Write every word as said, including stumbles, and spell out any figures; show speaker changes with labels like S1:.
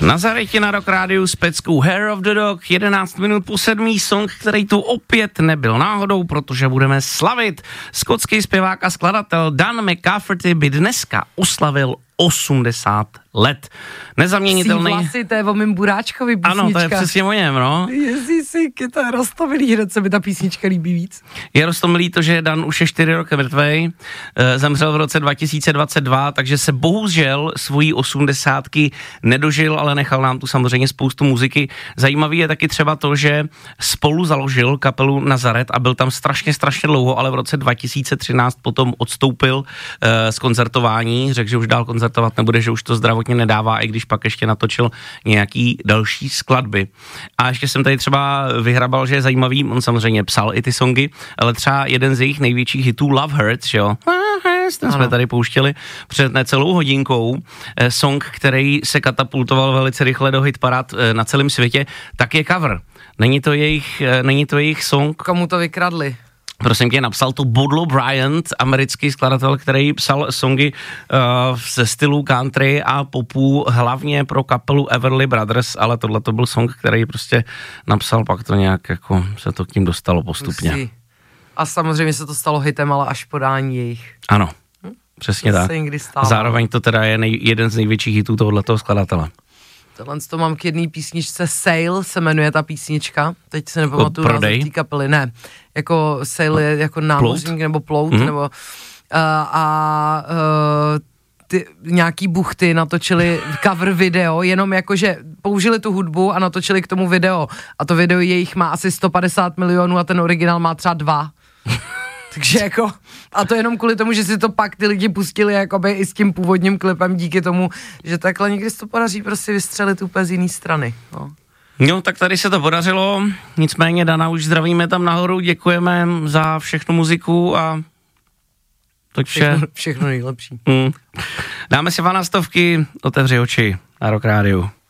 S1: Nazaretě na Rock Rádiu s peckou Hair of the Dog, jedenáct minut po sedmý, song, který tu opět nebyl náhodou, protože budeme slavit. Skotský zpěvák a skladatel Dan McCafferty by dneska oslavil osmdesát let. Nezaměnitelný.
S2: Psí vlasy, to je o mým Buráčkovi písnička.
S1: Ano, to je přesně o něm, no.
S2: Ježíši, to je roztomilý, hned se mi ta písnička líbí víc.
S1: Je roztomilý to, že Dan už je čtyři roky mrtvej, zemřel v roce dva tisíce dvacet dva, takže se bohužel svojí osmdesátky nedožil, ale nechal nám tu samozřejmě spoustu muziky. Zajímavý je taky třeba to, že spolu založil kapelu Nazaret a byl tam strašně, strašně dlouho, ale v roce dva tisíce třináct potom odstoupil uh, z koncertování, řekl, že už dál koncertovat nebude, že už to zdravotně nedává, i když pak ještě natočil nějaký další skladby. A ještě jsem tady třeba vyhrabal, že je zajímavý, on samozřejmě psal i ty songy, ale třeba jeden z jejich největších hitů Love Hurts, jo, ten jsme tady pouštěli před necelou hodinkou, eh, song, který se katapultoval velice rychle do hitparád eh, na celém světě, tak je cover. Není to jejich, eh, není to jejich song.
S2: Komu to vykradli?
S1: Prosím tě, napsal to Boudleaux Bryant, americký skladatel, který psal songy uh, ze stylu country a popu, hlavně pro kapelu Everly Brothers, ale tohle to byl song, který prostě napsal, pak to nějak jako se to k tím dostalo postupně. Musí.
S2: A samozřejmě se to stalo hitem, ale až podání jejich.
S1: Ano, hm? Přesně
S2: to
S1: tak. Zároveň to teda je nej, jeden z největších hitů tohoto skladatele.
S2: Tohle to mám k jedné písničce, Sail se jmenuje ta písnička, teď se nepamatuju název té kapely, ne, jako Sail je jako námořník nebo plout, mm-hmm. nebo uh, a uh, ty, nějaký buchty natočili cover video, jenom jakože použili tu hudbu a natočili k tomu video a to video jejich má asi sto padesát milionů a ten originál má třeba dva. Takže jako, a to jenom kvůli tomu, že si to pak ty lidi pustili jakoby i s tím původním klipem díky tomu, že takhle někdy se to podaří prostě vystřelit úplně z jiný strany, no.
S1: No, tak tady se to podařilo, nicméně Dana už zdravíme tam nahoru, děkujeme za všechnu muziku a to vše.
S2: Všechno, všechno nejlepší.
S1: Mm. Dáme si dvanáctovky, otevři oči na Rock Rádiu.